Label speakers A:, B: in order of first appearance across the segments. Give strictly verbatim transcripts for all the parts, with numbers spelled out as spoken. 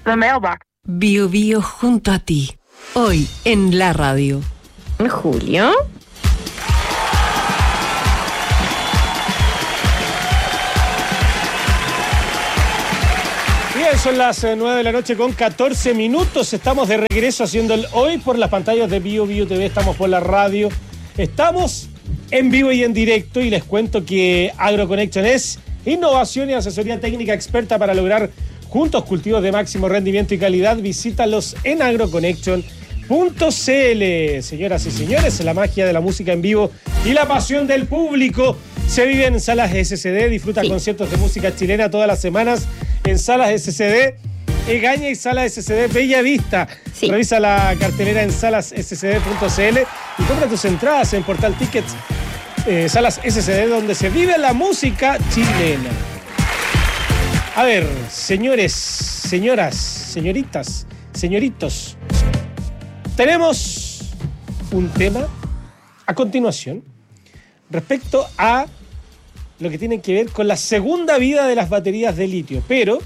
A: the mailbox.
B: Bio Bio junto a ti. Hoy en la radio.
C: Julio.
D: Bien, son las nueve de la noche con catorce minutos. Estamos de regreso haciendo el hoy por las pantallas de Bio Bio T V. Estamos por la radio. Estamos en vivo y en directo y les cuento que AgroConnection es innovación y asesoría técnica experta para lograr juntos cultivos de máximo rendimiento y calidad. Visítalos en agroconnection punto c l. Señoras y señores, la magia de la música en vivo y la pasión del público se vive en Salas S C D. Disfruta sí. conciertos de música chilena todas las semanas en Salas S C D Egaña y Salas S C D Bella Vista. Sí. Revisa la cartelera en salas s c d punto c l y compra tus entradas en Portal Tickets. Eh, Salas S C D, donde se vive la música chilena. A ver, señores, señoras, señoritas, señoritos, tenemos un tema a continuación respecto a lo que tiene que ver con la segunda vida de las baterías de litio. Pero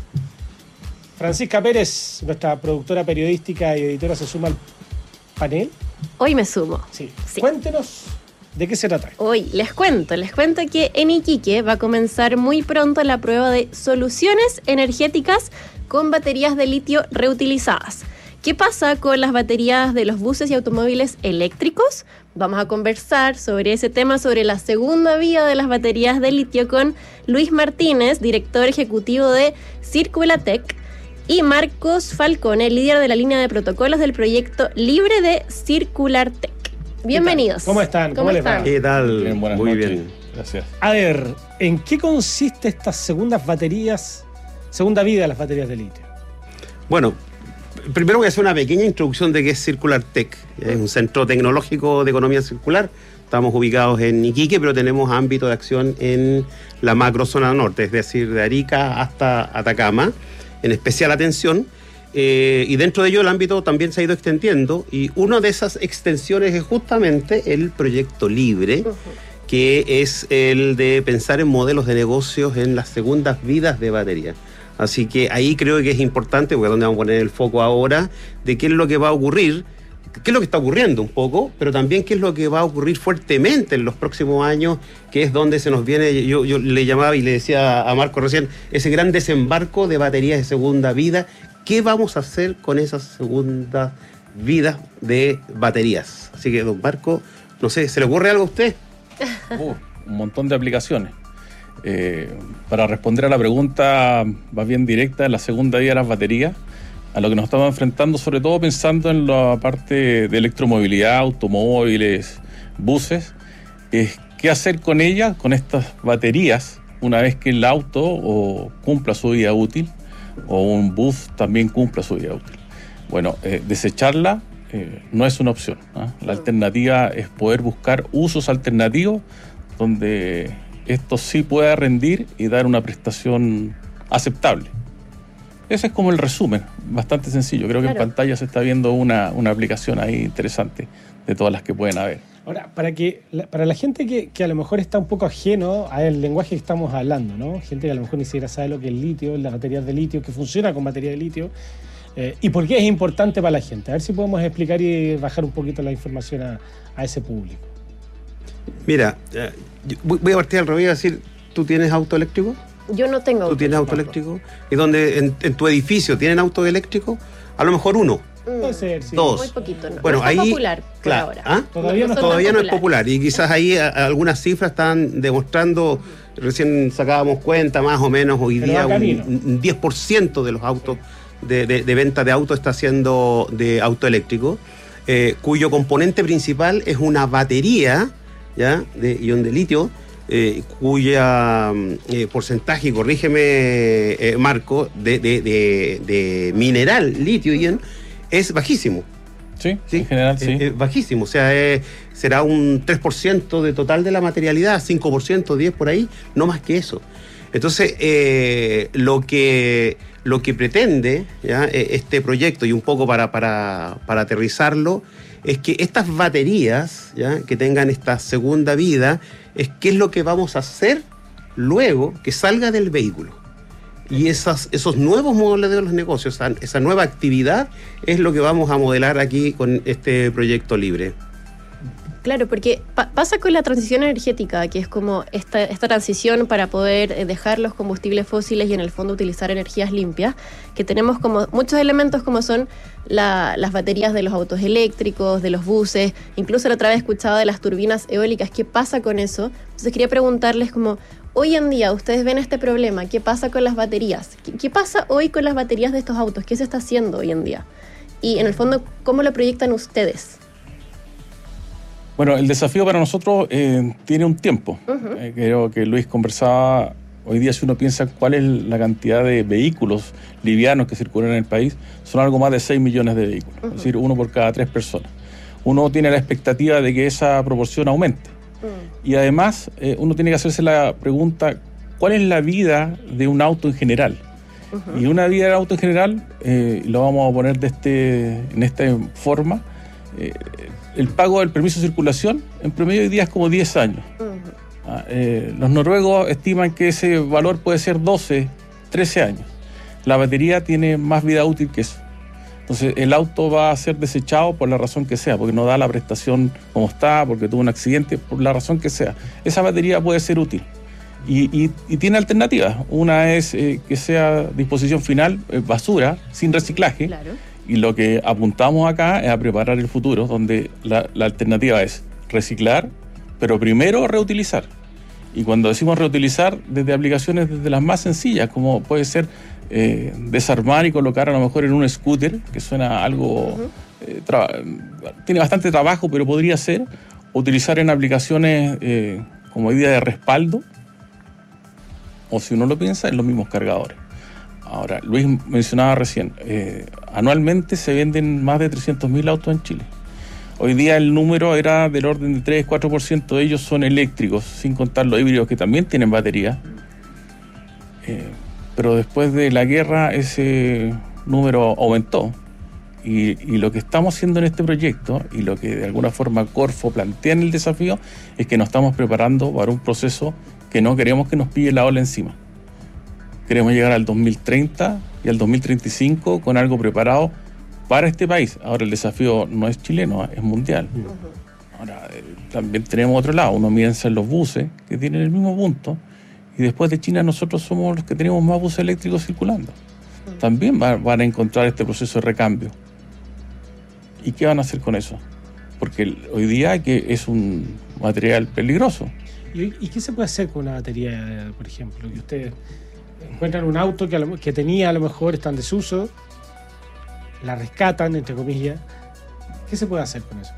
D: Francisca Pérez, nuestra productora periodística y editora, se suma al panel.
C: Hoy me sumo.
D: Sí. sí. Cuéntenos de qué se trata.
C: Hoy les cuento, les cuento que en Iquique va a comenzar muy pronto la prueba de soluciones energéticas con baterías de litio reutilizadas. ¿Qué pasa con las baterías de los buses y automóviles eléctricos? Vamos a conversar sobre ese tema, sobre la segunda vía de las baterías de litio con Luis Martínez, director ejecutivo de Circulatec, y Marcos Falcone, líder de la línea de protocolos del proyecto libre de Circulartec. Bienvenidos.
D: ¿Cómo están? ¿Cómo, ¿Cómo les va?
E: ¿Qué tal?
F: Bien, buenas
E: Muy
F: noches.
E: bien.
F: Gracias.
D: A ver, ¿en qué consiste estas segundas baterías, segunda vida de las baterías de litio?
E: Bueno, primero voy a hacer una pequeña introducción de qué es Circulartec. Es un centro tecnológico de economía circular. Estamos ubicados en Iquique, pero tenemos ámbito de acción en la macrozona norte, es decir, de Arica hasta Atacama, en especial atención. Eh, y dentro de ello el ámbito también se ha ido extendiendo, y una de esas extensiones es justamente el proyecto libre, uh-huh. que es el de pensar en modelos de negocios en las segundas vidas de batería. Así que ahí creo que es importante, porque es donde vamos a poner el foco ahora, de qué es lo que va a ocurrir, qué es lo que está ocurriendo un poco, pero también qué es lo que va a ocurrir fuertemente en los próximos años, que es donde se nos viene, yo, yo le llamaba y le decía a Marco recién, ese gran desembarco de baterías de segunda vida. ¿Qué vamos a hacer con esas segundas vidas de baterías? Así que, don Marco, no sé, ¿se le ocurre algo a usted?
F: Uh, un montón de aplicaciones. Eh, para responder a la pregunta más bien directa de la segunda vida de las baterías, a lo que nos estamos enfrentando, sobre todo pensando en la parte de electromovilidad, automóviles, buses, es qué hacer con ellas, con estas baterías, una vez que el auto o cumpla su vida útil, o un bus también cumpla su vida útil. Bueno, eh, desecharla eh, no es una opción, ¿eh? La alternativa es poder buscar usos alternativos donde esto sí pueda rendir y dar una prestación aceptable. Ese es como el resumen, bastante sencillo. Creo claro. que en pantalla se está viendo una, una aplicación ahí interesante de todas las que pueden haber.
D: Ahora, para que para la gente que, que a lo mejor está un poco ajeno al lenguaje que estamos hablando, ¿no? Gente que a lo mejor ni siquiera sabe lo que es el litio, las baterías de litio, que funciona con batería de litio, eh, y por qué es importante para la gente. A ver si podemos explicar y bajar un poquito la información a, a ese público.
E: Mira, eh, voy a partir al revés y a decir, ¿tú tienes auto eléctrico?
C: Yo no tengo auto.
E: ¿Tú tienes auto eléctrico? ¿Y dónde en, en tu edificio tienen auto eléctrico? A lo mejor uno.
D: Puede ser, sí.
E: Dos.
C: Muy poquito, ¿no?
E: Bueno,
C: no es
E: ahí,
C: popular por
E: claro,
C: ahora.
E: ¿ah?
D: Todavía, no,
E: no, todavía no es popular. Y quizás ahí a, a algunas cifras están demostrando, uh-huh. recién sacábamos cuenta más o menos hoy Pero día un, un diez por ciento de los autos de, de, de venta de autos está siendo de auto eléctrico, eh, cuyo componente principal es una batería, ¿ya?, de ion de litio, eh, cuya eh, porcentaje, corrígeme eh, Marco, de, de, de, de mineral litio-ion es bajísimo.
F: Sí, sí, en general sí.
E: Es, es bajísimo, o sea, es, será un tres por ciento de total de la materialidad, cinco por ciento, diez por ahí, no más que eso. Entonces, eh, lo que lo que pretende, ¿ya?, este proyecto, y un poco para, para, para aterrizarlo, es que estas baterías, ¿ya?, que tengan esta segunda vida, es qué es lo que vamos a hacer luego que salga del vehículo. Y esas, esos nuevos modelos de los negocios, esa, esa nueva actividad es lo que vamos a modelar aquí con este proyecto libre.
C: Claro, porque pa- pasa con la transición energética, que es como esta, esta transición para poder eh, dejar los combustibles fósiles y en el fondo utilizar energías limpias, que tenemos como muchos elementos como son la, las baterías de los autos eléctricos, de los buses, incluso la otra vez escuchaba de las turbinas eólicas. ¿Qué pasa con eso? Entonces quería preguntarles como, hoy en día ustedes ven este problema, ¿qué pasa con las baterías? ¿Qué, qué pasa hoy con las baterías de estos autos? ¿Qué se está haciendo hoy en día? Y en el fondo, ¿cómo lo proyectan ustedes?
F: Bueno, el desafío para nosotros eh, tiene un tiempo. Uh-huh. Eh, creo que Luis conversaba, hoy día si uno piensa cuál es la cantidad de vehículos livianos que circulan en el país, son algo más de seis millones de vehículos, uh-huh. es decir, uno por cada tres personas. Uno tiene la expectativa de que esa proporción aumente. Uh-huh. Y además, eh, uno tiene que hacerse la pregunta, ¿cuál es la vida de un auto en general? Uh-huh. Y una vida del auto en general, eh, lo vamos a poner de este, en esta forma, eh, el pago del permiso de circulación en promedio hoy día es como diez años. Uh-huh. Ah, eh, los noruegos estiman que ese valor puede ser doce, trece años. La batería tiene más vida útil que eso. Entonces el auto va a ser desechado por la razón que sea, porque no da la prestación como está, porque tuvo un accidente, por la razón que sea. Esa batería puede ser útil. Y, y, y tiene alternativas. Una es eh, que sea disposición final, eh, basura, sin reciclaje.
C: Claro.
F: Y lo que apuntamos acá es a preparar el futuro, donde la, la alternativa es reciclar, pero primero reutilizar. Y cuando decimos reutilizar, desde aplicaciones desde las más sencillas, como puede ser eh, desarmar y colocar a lo mejor en un scooter, que suena algo... Uh-huh. eh, tra- tiene bastante trabajo, pero podría ser, utilizar en aplicaciones eh, como idea de respaldo, o si uno lo piensa, en los mismos cargadores. Ahora, Luis mencionaba recién, eh, anualmente se venden más de trescientos mil autos en Chile. Hoy día el número era del orden de tres a cuatro por ciento de ellos son eléctricos, sin contar los híbridos que también tienen batería. Eh, pero después de la guerra ese número aumentó. Y, y lo que estamos haciendo en este proyecto, y lo que de alguna forma Corfo plantea en el desafío, es que nos estamos preparando para un proceso que no queremos que nos pille la ola encima. Queremos llegar al dos mil treinta y al dos mil treinta y cinco con algo preparado para este país. Ahora el desafío no es chileno, es mundial. Uh-huh. Ahora eh, también tenemos otro lado, uno piensa en los buses que tienen el mismo punto y después de China nosotros somos los que tenemos más buses eléctricos circulando. Uh-huh. También va, van a encontrar este proceso de recambio. ¿Y qué van a hacer con eso? Porque el, hoy día que es un material peligroso.
D: ¿Y, ¿Y qué se puede hacer con una batería, por ejemplo? Que ustedes encuentran un auto que, a lo, que tenía a lo mejor está en desuso, la rescatan, entre comillas. ¿Qué se puede hacer con eso?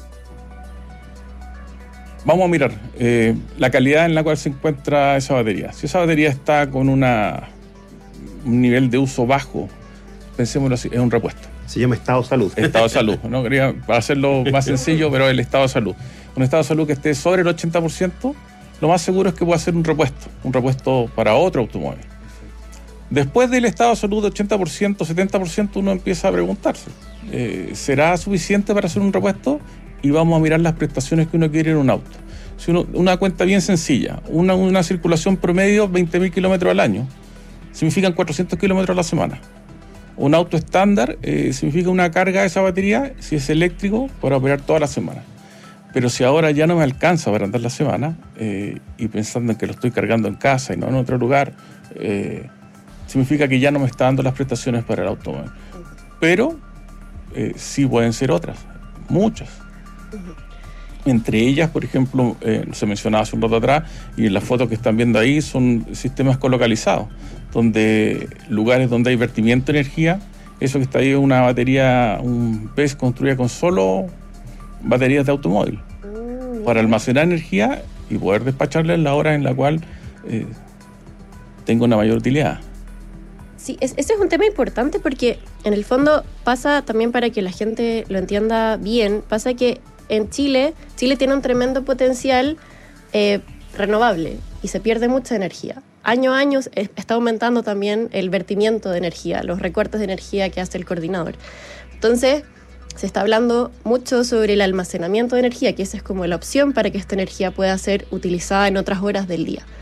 F: Vamos a mirar eh, la calidad en la cual se encuentra esa batería. Si esa batería está con una, un nivel de uso bajo, pensémoslo así, es un repuesto.
E: Se llama estado de salud.
F: Estado de salud, ¿no? Quería para hacerlo más sencillo, pero el estado de salud. Un estado de salud que esté sobre el ochenta por ciento, lo más seguro es que pueda ser un repuesto, un repuesto para otro automóvil. Después del estado de salud de ochenta por ciento, setenta por ciento, uno empieza a preguntarse, eh, ¿será suficiente para hacer un repuesto? Y vamos a mirar las prestaciones que uno quiere en un auto. Si uno, una cuenta bien sencilla, una, una circulación promedio, veinte mil kilómetros al año, significan cuatrocientos kilómetros a la semana. Un auto estándar eh, significa una carga de esa batería, si es eléctrico, para operar toda la semana. Pero si ahora ya no me alcanza para andar la semana, eh, y pensando en que lo estoy cargando en casa y no en otro lugar, eh, significa que ya no me está dando las prestaciones para el automóvil. Pero eh, sí pueden ser otras, muchas. Uh-huh. Entre ellas, por ejemplo, eh, se mencionaba hace un rato atrás, y en las fotos que están viendo ahí son sistemas colocalizados, donde lugares donde hay vertimiento de energía, eso que está ahí es una batería, un P E S construida con solo baterías de automóvil, uh-huh, para almacenar energía y poder despacharla en la hora en la cual eh, tengo una mayor utilidad.
C: Sí, es, ese es un tema importante porque en el fondo pasa también, para que la gente lo entienda bien, pasa que en Chile, Chile tiene un tremendo potencial eh, renovable y se pierde mucha energía. Año a año está aumentando también el vertimiento de energía, los recortes de energía que hace el coordinador. Entonces, se está hablando mucho sobre el almacenamiento de energía, que esa es como la opción para que esta energía pueda ser utilizada en otras horas del día.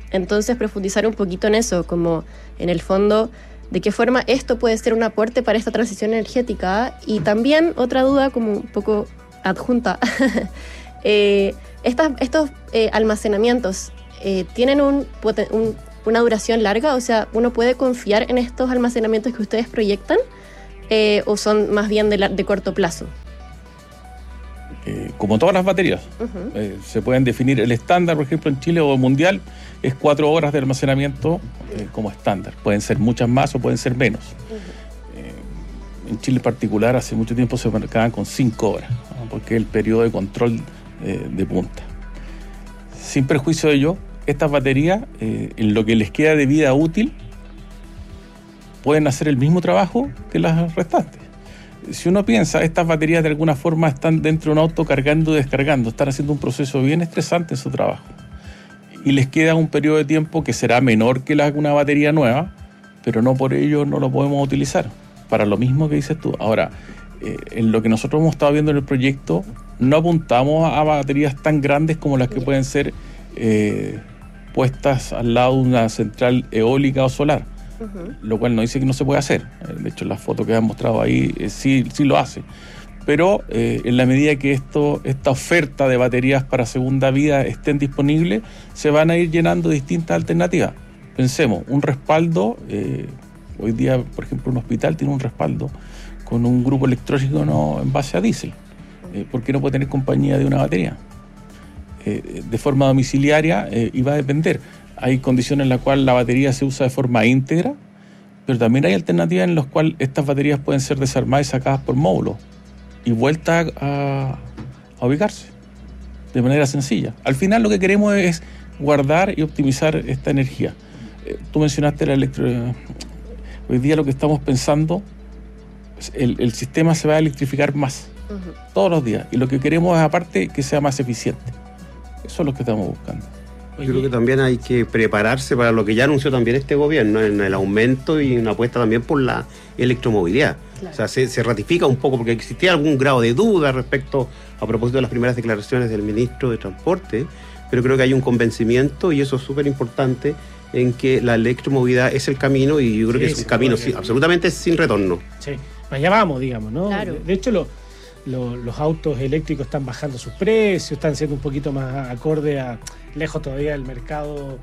C: Entonces, profundizar un poquito en eso, como en el fondo, de qué forma esto puede ser un aporte para esta transición energética. Y también otra duda como un poco adjunta, eh, estas, estos eh, almacenamientos eh, tienen un, un, una duración larga, o sea, ¿uno puede confiar en estos almacenamientos que ustedes proyectan eh, o son más bien de, la, de corto plazo?
F: Eh, como todas las baterías, uh-huh. eh, se pueden definir el estándar, por ejemplo, en Chile o mundial, es cuatro horas de almacenamiento eh, como estándar. Pueden ser muchas más o pueden ser menos. Uh-huh. Eh, en Chile en particular, hace mucho tiempo se marcaban con cinco horas, ¿no? Porque es el periodo de control eh, de punta. Sin perjuicio de ello, estas baterías, eh, en lo que les queda de vida útil, pueden hacer el mismo trabajo que las restantes. Si uno piensa, estas baterías de alguna forma están dentro de un auto cargando y descargando, están haciendo un proceso bien estresante en su trabajo. Y les queda un periodo de tiempo que será menor que la, una batería nueva, pero no por ello no lo podemos utilizar, para lo mismo que dices tú. Ahora, eh, en lo que nosotros hemos estado viendo en el proyecto, no apuntamos a baterías tan grandes como las que pueden ser eh, puestas al lado de una central eólica o solar. Uh-huh. Lo cual no dice que no se puede hacer. De hecho, la foto que han mostrado ahí eh, sí, sí lo hace. Pero eh, en la medida que esto, esta oferta de baterías para segunda vida estén disponibles, se van a ir llenando distintas alternativas. Pensemos, un respaldo, eh, hoy día, por ejemplo, un hospital tiene un respaldo con un grupo electrónico no, en base a diésel. Eh, ¿Por qué no puede tener compañía de una batería? Eh, de forma domiciliaria eh, y va a depender. Hay condiciones en las cuales la batería se usa de forma íntegra, pero también hay alternativas en las cuales estas baterías pueden ser desarmadas y sacadas por módulos y vueltas a, a ubicarse de manera sencilla. Al final lo que queremos es guardar y optimizar esta energía. Eh, tú mencionaste la electro... Hoy día lo que estamos pensando, el, el sistema se va a electrificar más, uh-huh. todos los días, y lo que queremos es aparte que sea más eficiente. Eso es lo que estamos buscando.
E: Yo creo que también hay que prepararse para lo que ya anunció también este gobierno, en el aumento y una apuesta también por la electromovilidad. Claro. O sea, se, se ratifica un poco porque existía algún grado de duda respecto a propósito de las primeras declaraciones del ministro de Transporte, pero creo que hay un convencimiento, y eso es súper importante, en que la electromovilidad es el camino, y yo creo sí, que es un camino sí, absolutamente sin retorno.
D: Sí, allá vamos, digamos, ¿no?
C: Claro.
D: De, de hecho, lo, lo, los autos eléctricos están bajando sus precios, están siendo un poquito más acorde a... lejos todavía del mercado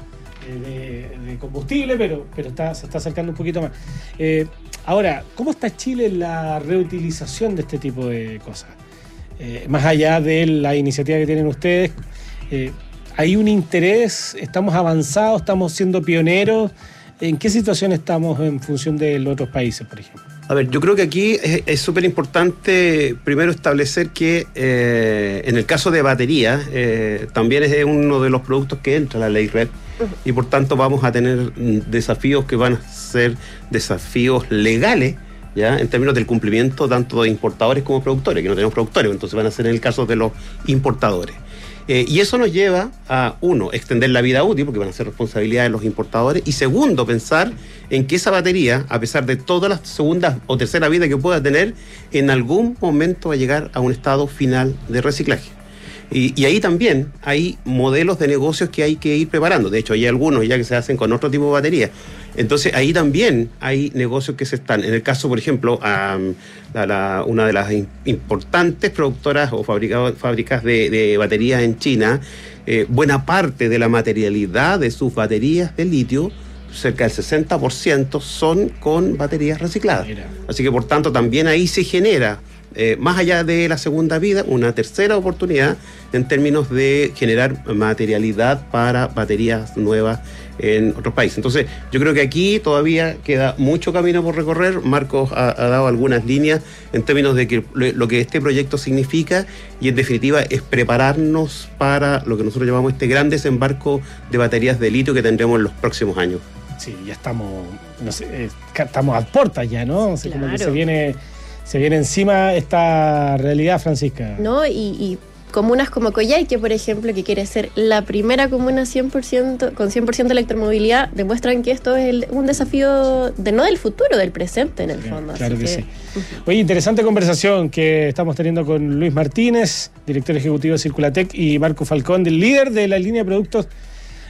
D: eh, de, de combustible, pero, pero está, se está acercando un poquito más. Eh, ahora, ¿cómo está Chile en la reutilización de este tipo de cosas? Eh, más allá de la iniciativa que tienen ustedes, eh, ¿hay un interés? ¿Estamos avanzados? ¿Estamos siendo pioneros? ¿En qué situación estamos en función de los otros países, por ejemplo?
E: A ver, yo creo que aquí es súper importante primero establecer que eh, en el caso de batería eh, también es uno de los productos que entra la ley R E D, uh-huh. y por tanto vamos a tener desafíos que van a ser desafíos legales, ¿ya? En términos del cumplimiento tanto de importadores como productores, que no tenemos productores, entonces van a ser en el caso de los importadores. Eh, y eso nos lleva a, uno, extender la vida útil, porque van a ser responsabilidad de los importadores, y segundo, pensar en que esa batería, a pesar de todas las segundas o tercera vida que pueda tener, en algún momento va a llegar a un estado final de reciclaje. Y, y ahí también hay modelos de negocios que hay que ir preparando. De hecho, hay algunos ya que se hacen con otro tipo de batería. Entonces, ahí también hay negocios que se están. En el caso, por ejemplo, um, la, la, una de las in, importantes productoras o fábricas de, de baterías en China, eh, buena parte de la materialidad de sus baterías de litio, cerca del sesenta por ciento, son con baterías recicladas. Mira. Así que, por tanto, también ahí se genera, Eh, más allá de la segunda vida, una tercera oportunidad en términos de generar materialidad para baterías nuevas en otros países. Entonces, yo creo que aquí todavía queda mucho camino por recorrer. Marcos ha, ha dado algunas líneas en términos de que lo que este proyecto significa, y en definitiva es prepararnos para lo que nosotros llamamos este gran desembarco de baterías de litio que tendremos en los próximos años.
D: Sí, ya estamos, no sé, eh, estamos a puertas ya, ¿no? O sea, claro. Como que se viene... Se viene encima esta realidad, Francisca.
C: No, y, y comunas como Coyhaique, por ejemplo, que quiere ser la primera comuna cien por ciento, con cien por ciento de electromovilidad, demuestran que esto es el, un desafío de no del futuro, del presente en el sí, fondo.
D: Claro
C: así
D: que,
C: que
D: sí. Uh-huh. Oye, interesante conversación que estamos teniendo con Luis Martínez, director ejecutivo de Circulatec, y Marco Falcón, del líder de la línea de productos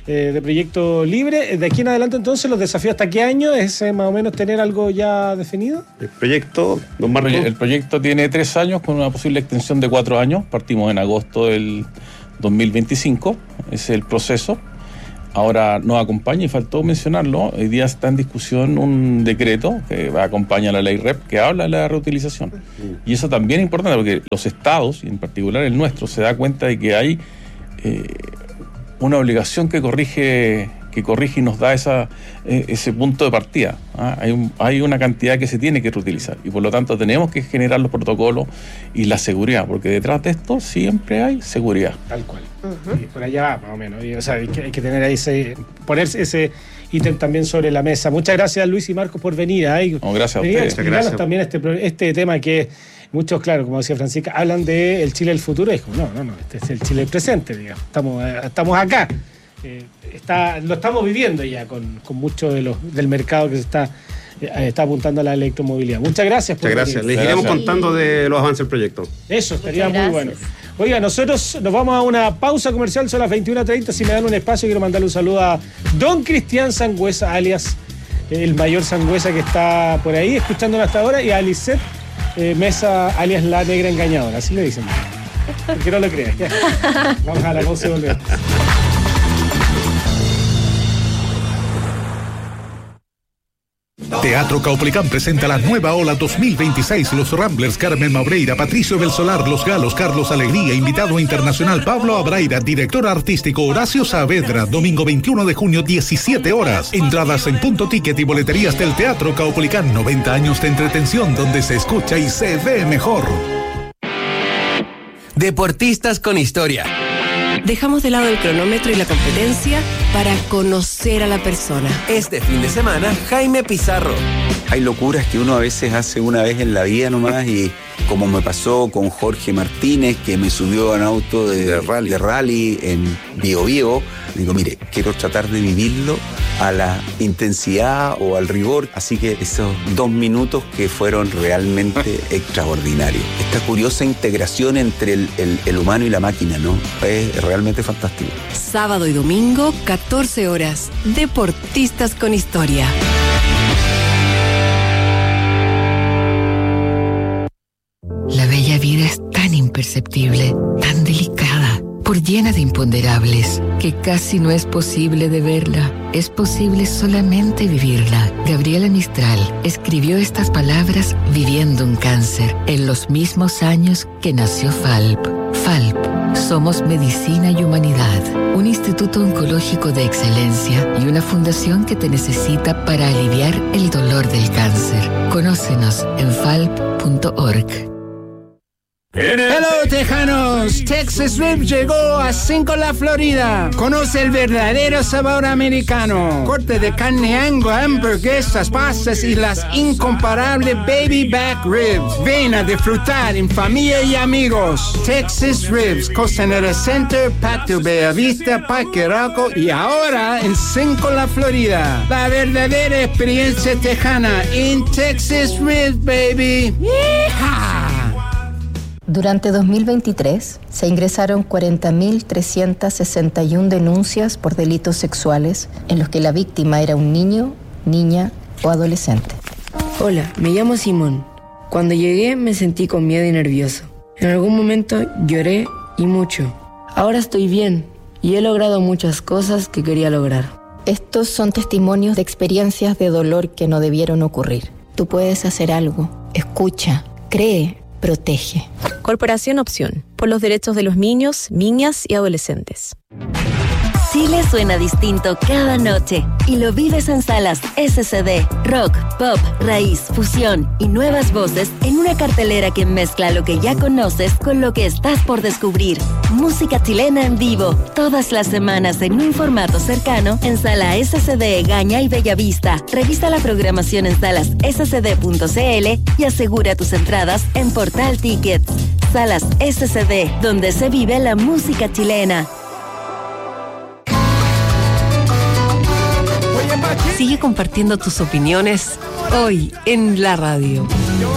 D: eh, de Proyecto Libre. De aquí en adelante, entonces, los desafíos, ¿hasta qué año es eh, más o menos tener algo ya definido?
E: El proyecto, don Marco.
F: El proyecto tiene tres años con una posible extensión de cuatro años. Partimos en agosto del dos mil veinticinco, ese es el proceso. Ahora nos acompaña, y faltó mencionarlo, hoy día está en discusión un decreto que acompaña a la ley R E P que habla de la reutilización. Y eso también es importante porque los estados, y en particular el nuestro, se da cuenta de que hay eh, una obligación que corrige que corrige y nos da esa, eh, ese punto de partida. ¿ah? Hay, un, hay una cantidad que se tiene que reutilizar y por lo tanto tenemos que generar los protocolos y la seguridad, porque detrás de esto siempre hay seguridad.
D: Tal cual. Uh-huh. Y por allá va, más o menos. Y, o sea, hay que, hay que tener ahí ese, ponerse ese ítem también sobre la mesa. Muchas gracias, Luis y Marcos, por venir. ¿eh?
F: No, gracias a
D: venir
F: ustedes.
D: a explicarnos también este, este tema que muchos, claro, como decía Francisca, hablan de el Chile del futuro. Y dijo, no, no, no, este es el Chile del presente, digamos. Estamos, estamos acá. Eh, está, lo estamos viviendo ya con, con mucho de los, del mercado que se está, eh, está apuntando a la electromovilidad. Muchas gracias por
E: Muchas gracias.
D: venir.
E: Les iremos
F: Gracias.
E: contando de los avances del proyecto.
D: Eso, estaría
C: Muchas
D: muy bueno.
C: gracias.
D: Oiga, nosotros nos vamos a una pausa comercial, son las veintiuna treinta. Si me dan un espacio, quiero mandarle un saludo a don Cristian Sangüesa, alias el mayor Sangüesa que está por ahí, escuchándonos hasta ahora, y a Lisette eh, Mesa, alias la negra engañadora, así le dicen. Porque no lo creas. Ya. Vamos a la pausa y volvemos.
A: Teatro Caupolicán presenta la nueva ola dos mil veintiséis. Los Ramblers, Carmen Maureira, Patricio Belsolar, Los Galos, Carlos Alegría, invitado internacional Pablo Abraira, director artístico Horacio Saavedra, domingo veintiuno de junio, diecisiete horas. Entradas en Punto Ticket y boleterías del Teatro Caupolicán. noventa años de entretención donde se escucha y se ve mejor.
B: Deportistas con historia. Dejamos de lado el cronómetro y la competencia para conocer a la persona. Este fin de semana, Jaime Pizarro.
G: Hay locuras que uno a veces hace una vez en la vida nomás, y como me pasó con Jorge Martínez, que me subió a un auto de, de, rally. de rally en Bio Bio. Digo, mire, quiero tratar de vivirlo a la intensidad o al rigor. Así que esos dos minutos que fueron realmente extraordinarios. Esta curiosa integración entre el, el, el humano y la máquina, ¿no? Es realmente fantástico.
B: Sábado y domingo, catorce horas. Deportistas con historia.
H: La bella vida es tan imperceptible, tan delicada, por llena de imponderables, que casi no es posible de verla. Es posible solamente vivirla. Gabriela Mistral escribió estas palabras viviendo un cáncer, en los mismos años que nació Falp. Falp, somos medicina y humanidad, un instituto oncológico de excelencia y una fundación que te necesita para aliviar el dolor del cáncer. Conócenos en falp punto org.
I: Hello, tejanos. Texas Ribs llegó a Cinco La Florida. Conoce el verdadero sabor americano. Corte de carne Angus, hamburguesas, pastas y las incomparables baby back ribs. Ven a disfrutar en familia y amigos. Texas Ribs, Costanera Center, Patio Bellavista, Parque Arauco y ahora en Cinco La Florida. La verdadera experiencia tejana en Texas Ribs, baby. ¡Yeehaw!
J: Durante dos mil veintitrés se ingresaron cuarenta mil trescientas sesenta y una denuncias por delitos sexuales en los que la víctima era un niño, niña o adolescente.
K: Hola, me llamo Simón. Cuando llegué me sentí con miedo y nervioso. En algún momento lloré y mucho. Ahora estoy bien y he logrado muchas cosas que quería lograr.
J: Estos son testimonios de experiencias de dolor que no debieron ocurrir. Tú puedes hacer algo. Escucha, cree, protege.
L: Corporación Opción, por los derechos de los niños, niñas y adolescentes.
M: Chile suena distinto cada noche y lo vives en salas S C D, rock, pop, raíz, fusión y nuevas voces en una cartelera que mezcla lo que ya conoces con lo que estás por descubrir. Música chilena en vivo, todas las semanas en un formato cercano en Sala S C D, Gaña y Bellavista. Revisa la programación en salas s c d punto c l y asegura tus entradas en Portal Tickets. Salas S C D, donde se vive la música chilena.
B: Sigue compartiendo tus opiniones hoy en la radio.